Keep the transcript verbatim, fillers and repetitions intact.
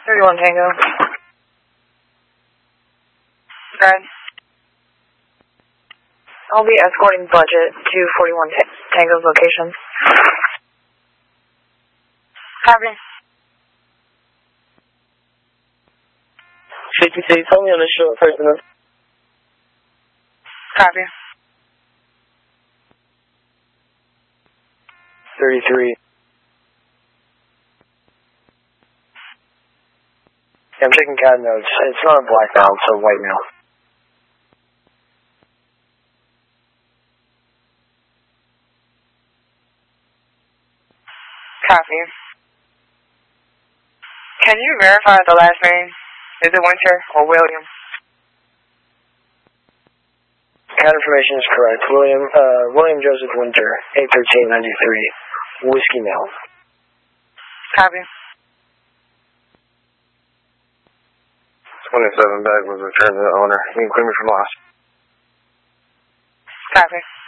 thirty-one Tango. Brad. I'll be escorting Budget to forty-one Tango's location. Copy. fifty-six, tell me on the short person. Copy. thirty-three. Yeah, I'm checking C A D notes. It's not a black male, it's a white male. Copy. Can you verify the last name? Is it Winter or William? C A D information is correct. William, uh, William Joseph Winter, eight thirteen ninety-three, Whiskey Male. Copy. twenty-seven bag was returned to the owner. You can clear me from loss. Copy.